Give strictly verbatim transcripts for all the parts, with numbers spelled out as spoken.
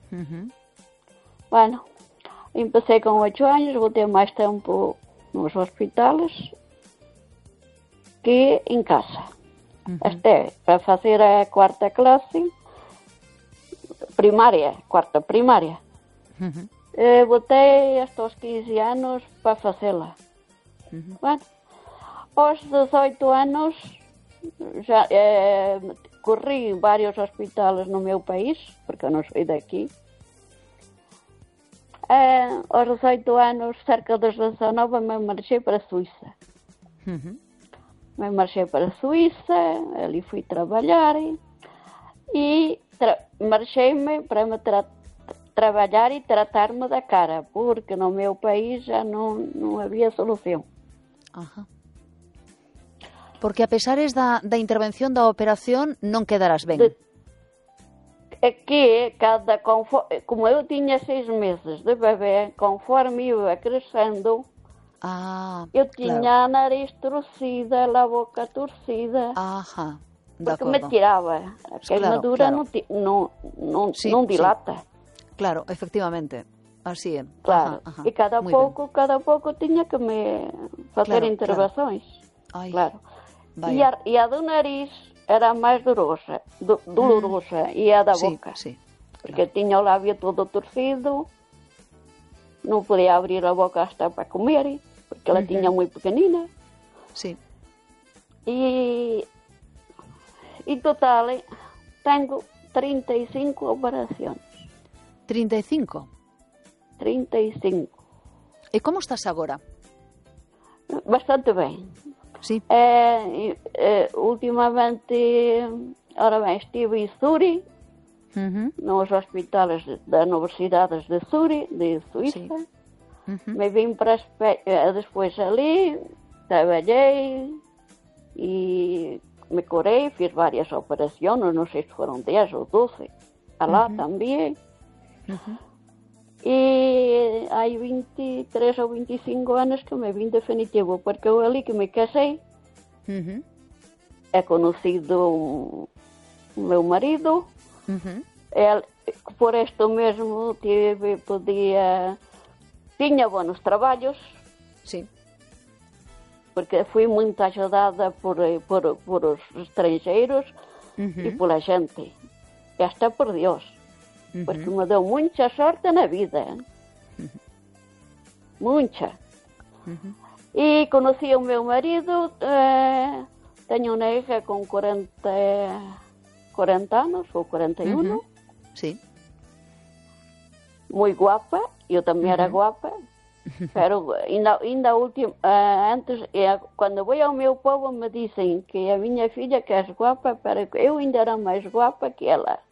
Uh-huh. Bueno, empecé con ocho anos, vou ter máis tempo nos hospitales que en casa. Uh-huh. Até para facer a cuarta clase, primaria, cuarta primaria. Uh-huh. Eh, botei hasta os quince anos para facela. Uh-huh. Bueno, aos dezoito anos já eh, corri vários hospitais no meu país, porque eu não sou daqui. Eh, aos dezoito anos, cerca dos dezanove, me marchei para a Suíça. Uh-huh. Me marchei para a Suíça, ali fui trabalhar e tra- marchei-me para me tra- trabalhar e tratar-me da cara, porque no meu país já não, não havia solução. Ajá. Porque a pesares da, da intervención da operación non quedarás ben. De, é que cada conforme, como eu tinha seis meses de bebê, conforme ia crescendo, ah, eu tinha claro. a nariz torcida, a boca torcida. Ajá, de porque acordo. me tirava. A queimadura claro, claro. não, não, não, sí, não dilata. Sí. Claro, efectivamente. Así é. Claro. Ajá, ajá. E cada Muy pouco, bien. cada pouco tinha que me fazer claro, intervenções. Claro. Ai, claro. E, vaya. a, e a do nariz era máis dolorosa, do, dolorosa mm. e a da sí, boca. Sí, porque claro. tiña o labio todo torcido, non podía abrir a boca hasta para comer, porque ela uh-huh. tiña moi pequenina. Sí. E, e total, tengo trinta e cinco operacións. trinta e cinco? trinta e cinco. E como estás agora? Bastante ben. Sí. Eh, eh, últimamente, ahora ben, estive em Zuri, uh-huh. nos hospitais das universidades de Zuri, de Suíça. Sí. Uh-huh. Me vim para Espanha, depois ali, trabalhei e me curei, fiz várias operações, não sei se foram dez ou doze, lá uh-huh. também. Uh-huh. E há vinte e três ou vinte e cinco anos que me vim definitivo, porque eu ali que me casei, uh-huh. é conhecido o meu marido, uh-huh. ele, por isto mesmo tive, podia, tinha bons trabalhos, sim. porque fui muito ajudada por, por, por os estrangeiros uh-huh. e pela gente, e até por Deus. Uhum. Porque me deu muita sorte na vida. Uhum. Muita. Uhum. E conheci o meu marido, eh, tenho uma hija com quarenta, quarenta anos, ou quarenta e um. Uhum. Sim. Muito guapa, eu também uhum. era guapa. Pero ainda, ainda último, uh, antes, eh, quando vou ao meu povo me dizem que a minha filha que é guapa, pero eu ainda era mais guapa que ela.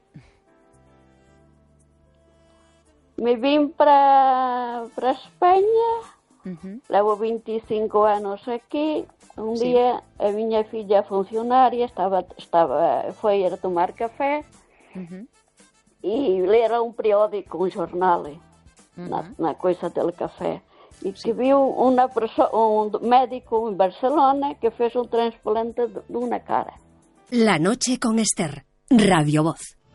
Me vim para, para a Espanha, uhum. levo vinte e cinco anos aqui. Um Sim. dia a minha filha funcionária estava, estava, foi a tomar café uhum. e ler um periódico, um jornal, uhum. na, na coisa do café. E Sim. que viu uma pessoa, um médico em Barcelona que fez um transplante de uma cara. La noche con Esther, Radio Voz.